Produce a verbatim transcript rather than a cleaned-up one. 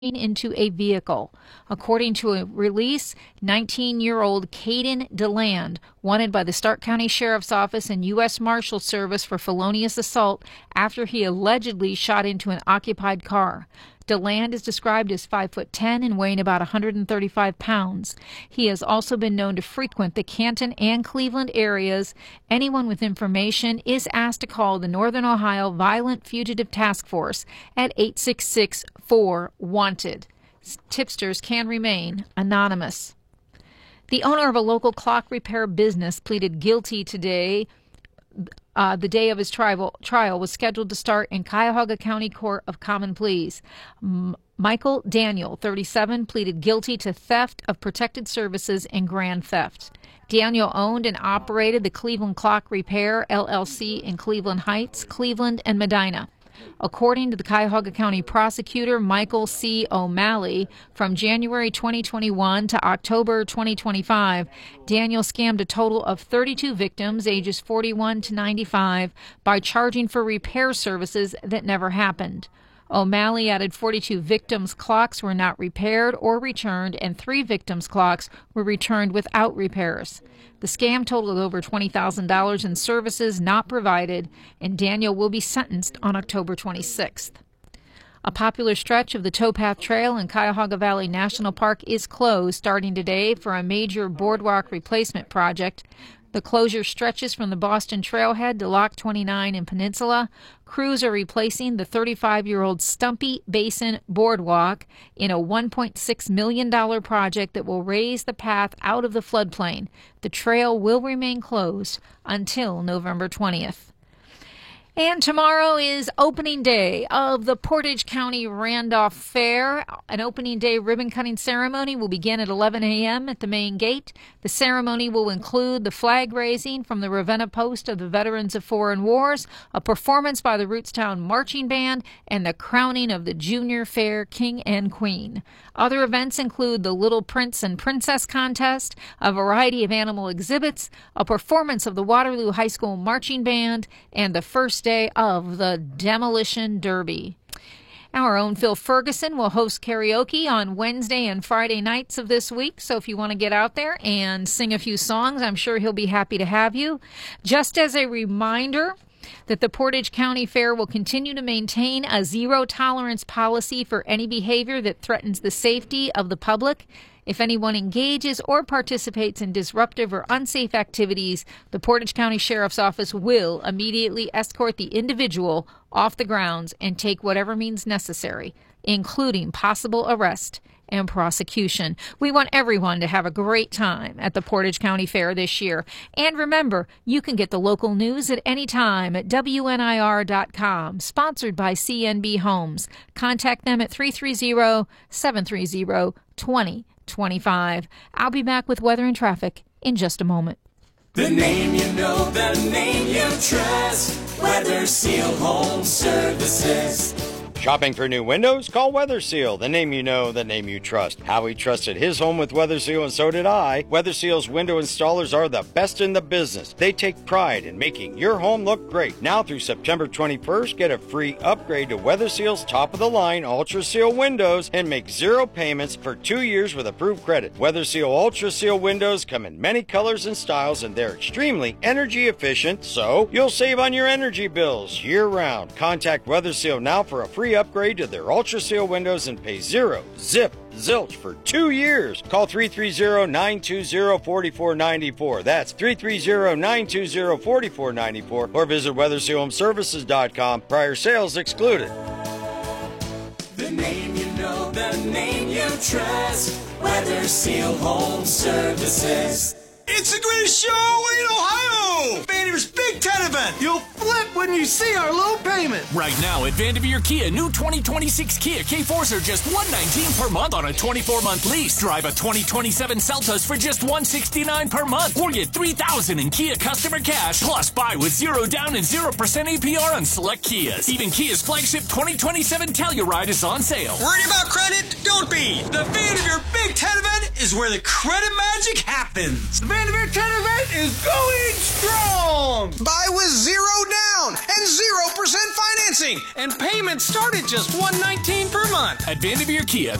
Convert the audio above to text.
into a vehicle. According to a release, nineteen-year-old Caden DeLand, wanted by the Stark County Sheriff's Office and U S Marshals Service for felonious assault after he allegedly shot into an occupied car. DeLand is described as five foot ten and weighing about one hundred thirty-five pounds. He has also been known to frequent the Canton and Cleveland areas. Anyone with information is asked to call the Northern Ohio Violent Fugitive Task Force at eight six six, four, wanted. Tipsters can remain anonymous. The owner of a local clock repair business pleaded guilty today. Uh, the day of his trial, trial was scheduled to start in Cuyahoga County Court of Common Pleas. M- Michael Daniel, thirty-seven, pleaded guilty to theft of protected services and grand theft. Daniel owned and operated the Cleveland Clock Repair, L L C, in Cleveland Heights, Cleveland, and Medina. According to the Cuyahoga County prosecutor, Michael C. O'Malley, from January twenty twenty-one to October twenty twenty-five, Daniel scammed a total of thirty-two victims, ages forty-one to ninety-five, by charging for repair services that never happened. O'Malley added forty-two victims' clocks were not repaired or returned, and three victims' clocks were returned without repairs. The scam totaled over twenty thousand dollars in services not provided, and Daniel will be sentenced on October twenty-sixth. A popular stretch of the Towpath Trail in Cuyahoga Valley National Park is closed starting today for a major boardwalk replacement project. The closure stretches from the Boston Trailhead to Lock twenty-nine in Peninsula. Crews are replacing the thirty-five-year-old Stumpy Basin Boardwalk in a one point six million dollars project that will raise the path out of the floodplain. The trail will remain closed until November twentieth. And tomorrow is opening day of the Portage County Randolph Fair. An opening day ribbon-cutting ceremony will begin at eleven a.m. at the main gate. The ceremony will include the flag raising from the Ravenna Post of the Veterans of Foreign Wars, a performance by the Rootstown Marching Band, and the crowning of the Junior Fair King and Queen. Other events include the Little Prince and Princess contest, a variety of animal exhibits, a performance of the Waterloo High School Marching Band, and the first day of the Demolition Derby. Our own Phil Ferguson will host karaoke on Wednesday and Friday nights of this week, so if you want to get out there and sing a few songs, I'm sure he'll be happy to have you. Just as a reminder that the Portage County Fair will continue to maintain a zero-tolerance policy for any behavior that threatens the safety of the public. If anyone engages or participates in disruptive or unsafe activities, the Portage County Sheriff's Office will immediately escort the individual off the grounds and take whatever means necessary, including possible arrest and prosecution. We want everyone to have a great time at the Portage County Fair this year. And remember, you can get the local news at any time at W N I R dot com, sponsored by C N B Homes. Contact them at three three zero, seven three zero, two zero two five. I'll be back with weather and traffic in just a moment. The name you know, the name you trust, Weather Seal Home Services. Shopping for new windows? Call Weather Seal, the name you know, the name you trust. Howie trusted his home with Weather Seal, and so did I. Weather Seal's window installers are the best in the business. They take pride in making your home look great. Now through September twenty-first, get a free upgrade to Weather Seal's top-of-the-line Ultra Seal windows and make zero payments for two years with approved credit. Weather Seal Ultra Seal windows come in many colors and styles, and they're extremely energy efficient, so you'll save on your energy bills year-round. Contact Weather Seal now for a free upgrade to their Ultra Seal windows and pay zero, zip, zilch for two years. Call three three zero, nine two zero, four four nine four. That's three three zero, nine two zero, four four nine four or visit weather seal home services dot com. Prior sales excluded. The name you know, the name you trust, Weather Seal Home Services. It's the greatest show in Ohio! Vanderveer's Big Ten event! You'll flip when you see our low payment! Right now at Vanderveer Kia, new twenty twenty-six Kia K fours are just one hundred nineteen dollars per month on a twenty-four month lease. Drive a twenty twenty-seven Seltos for just one hundred sixty-nine dollars per month. Or get three thousand dollars in Kia customer cash. Plus buy with zero down and zero percent A P R on select Kias. Even Kia's flagship twenty twenty-seven Telluride is on sale. Worried about credit? Don't be! The Vanderveer Big Ten event is where the credit magic happens. The Vanderveer Ten event is going strong! Buy with zero down! down and zero percent financing. And payments start at just one hundred nineteen dollars per month. At Vanderveer Kia,